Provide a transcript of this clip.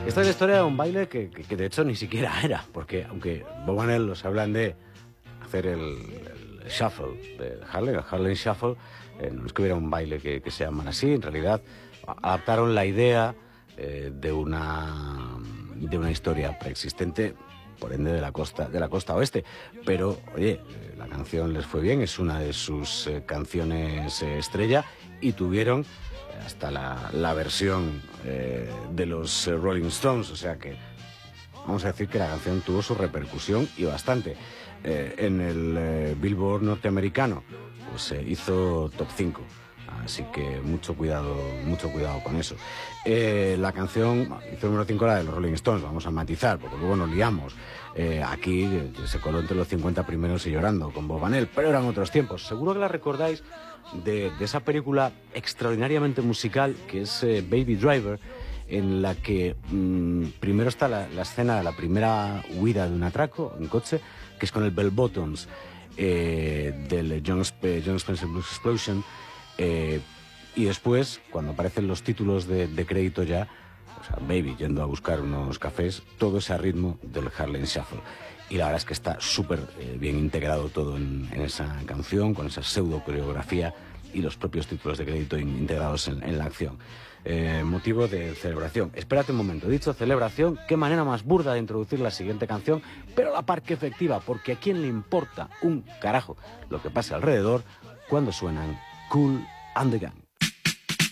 Esta es la historia de un baile que de hecho ni siquiera era, porque aunque Bob and Nell los hablan de hacer el shuffle de Harlem, el Harlem Shuffle, no es que hubiera un baile que se llaman así, en realidad adaptaron la idea de una historia preexistente, por ende de la costa oeste, pero oye, la canción les fue bien, es una de sus canciones estrella, y tuvieron hasta la versión de los Rolling Stones, o sea que vamos a decir que la canción tuvo su repercusión y bastante. En el Billboard norteamericano pues hizo top 5. Así que mucho cuidado con eso. La canción hizo el número 5, la de los Rolling Stones, vamos a matizar, porque luego nos liamos. Aquí se coló entre los 50 primeros y llorando con Bob and Nell, pero eran otros tiempos. Seguro que la recordáis de esa película extraordinariamente musical que es Baby Driver, en la que primero está la escena de la primera huida de un atraco en coche, que es con el Bell Bottoms del John Spencer Blues Explosion, y después, cuando aparecen los títulos de crédito ya, o sea, Baby yendo a buscar unos cafés, todo ese ritmo del Harlem Shuffle. Y la verdad es que está súper bien integrado todo en esa canción, con esa pseudo coreografía y los propios títulos de crédito integrados en la acción. Motivo de celebración. Espérate un momento, dicho celebración, qué manera más burda de introducir la siguiente canción, pero a la par que efectiva, porque a quién le importa un carajo lo que pase alrededor cuando suenan Kool and the Gang.